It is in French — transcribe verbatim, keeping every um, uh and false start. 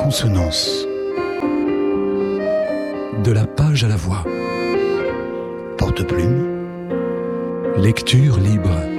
consonance. De la page à la voix. Porte-plume. Lecture libre.